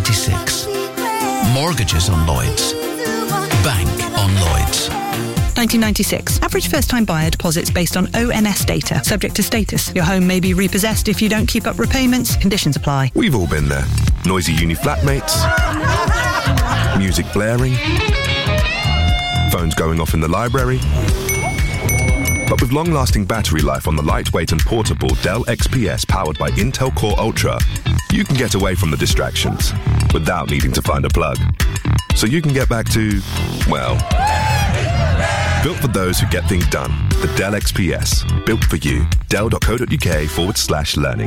1996. Mortgages on Lloyds. Bank on Lloyds. 1996. Average first-time buyer deposits based on ONS data. Subject to status. Your home may be repossessed if you don't keep up repayments. Conditions apply. We've all been there. Noisy uni flatmates. Music blaring. Phones going off in the library. But with long-lasting battery life on the lightweight and portable Dell XPS powered by Intel Core Ultra, you can get away from the distractions without needing to find a plug. So you can get back to, well, built for those who get things done. The Dell XPS. Built for you. Dell.co.uk/learning.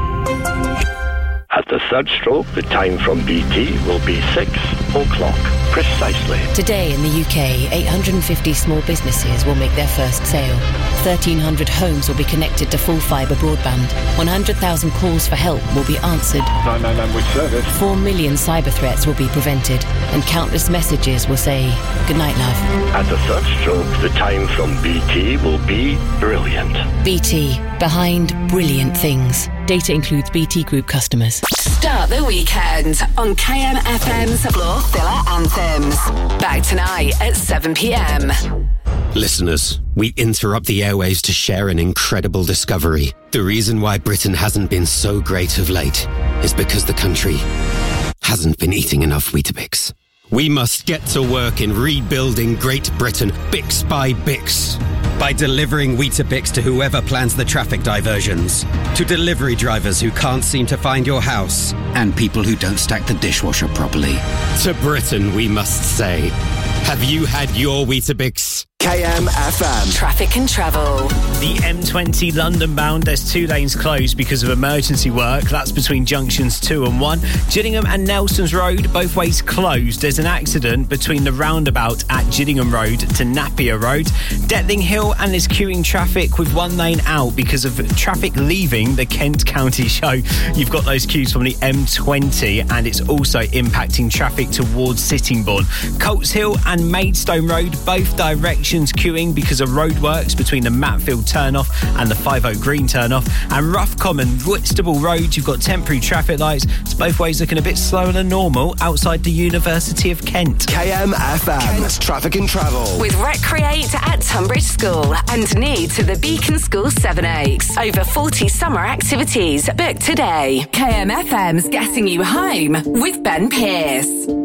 At the third stroke, the time from BT will be 6 o'clock, precisely. Today in the UK, 850 small businesses will make their first sale. 1,300 homes will be connected to full fibre broadband. 100,000 calls for help will be answered. 999 with service. 4 million cyber threats will be prevented. And countless messages will say, "Good night, love." At the third stroke, the time from BT will be brilliant. BT, behind brilliant things. Data includes BT Group customers. Start the weekend on KMFM's Floor Filler Anthems. Back tonight at 7 p.m. Listeners, we interrupt the airwaves to share an incredible discovery. The reason why Britain hasn't been so great of late is because the country hasn't been eating enough Weetabix. We must get to work in rebuilding Great Britain, Bix by Bix. By delivering Weetabix to whoever plans the traffic diversions, to delivery drivers who can't seem to find your house, and people who don't stack the dishwasher properly. To Britain, we must say, have you had your Weetabix? KMFM. Traffic and travel. The M20 London bound, there's 2 lanes closed because of emergency work. That's between junctions 2 and 1. Gillingham and Nelsons Road, both ways closed. There's an accident between the roundabout at Gillingham Road to Napier Road. Detling Hill, and there's queuing traffic with 1 lane out because of traffic leaving the Kent County Show. You've got those queues from the M20, and it's also impacting traffic towards Sittingbourne. Colts Hill and Maidstone Road, both directions queuing because of roadworks between the Matfield turnoff and the 50 Green turnoff. And Rough Common, Whitstable Road, you've got temporary traffic lights. It's both ways looking a bit slower than normal outside the University of Kent. KMFM. Kent's Traffic and Travel. With Recreate at Tunbridge School and Need to the Beacon School Sevenoaks. Over 40 summer activities. Book today. KMFM's Getting You Home with Ben Pearce.